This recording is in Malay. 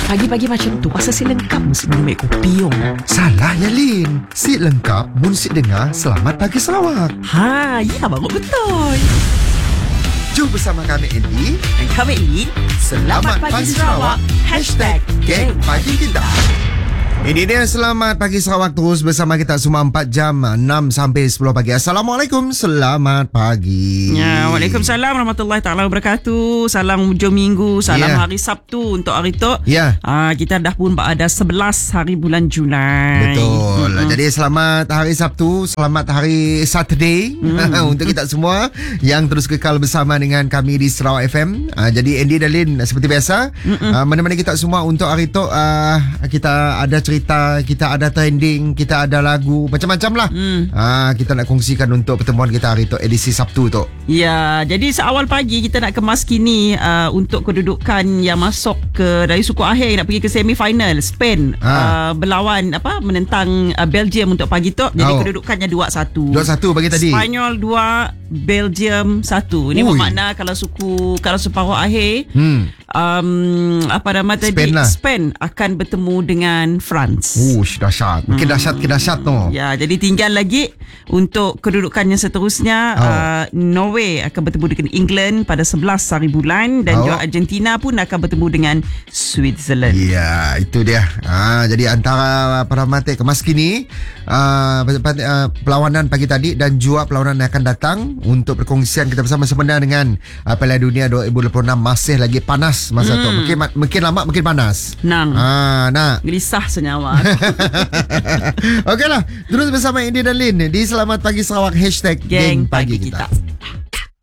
Pagi-pagi macam tu pasal si lengkap mesti minum air kopi yo. Salahnya Lin. Si lengkap mun si dengar Selamat Pagi Sarawak. Ha, ya bagus betul. Jom bersama kami Andy. Dan kami Lin. Selamat Pagi Sarawak. #Geng Pagi Kita. Ini dia Selamat Pagi Sarawak, terus bersama kita semua 4 jam 6 sampai 10 pagi. Assalamualaikum, selamat pagi. Ya, Waalaikumsalam warahmatullahi taala wabarakatuh. Salam hujung minggu, salam hari Sabtu untuk hari tu. Ya. Kita dah pun ada 11 hari bulan Julai. Betul. Jadi selamat hari Sabtu, selamat hari Saturday untuk kita semua yang terus kekal bersama dengan kami di Sarawak FM. Jadi Andy dan Lin seperti biasa menemani kita semua untuk hari tu. Kita ada cerita, kita ada trending, kita ada lagu, macam-macam lah. Kita nak kongsikan untuk pertemuan kita hari tu, edisi Sabtu tu. Ya, jadi seawal pagi kita nak kemas kini untuk kedudukan yang masuk ke dari suku akhir nak pergi ke semi-final. Spain berlawan menentang Belgium untuk pagi tu. Jadi kedudukannya 2-1. 2-1 bagi tadi. Spanyol 2, Belgium 1. Ini bermakna kalau separuh akhir Spain akan bertemu dengan France. Dahsyat. Makin dahsyat tu. Ya, jadi tinggal lagi untuk kedudukannya seterusnya. Norway akan bertemu dengan England pada 11 hari bulan dan juga Argentina pun akan bertemu dengan Switzerland. Ya, itu dia. Jadi antara para mata kemas kini perlawanan pagi tadi dan juga perlawanan yang akan datang untuk perkongsian kita bersama sebenarnya dengan Piala Dunia 2026 masih lagi panas masa tu. Makin lama makin panas. Nak gelisah senyawa. Okeylah, terus bersama Andy dan Lin di Selamat Pagi Sarawak #Geng Pagi Kita.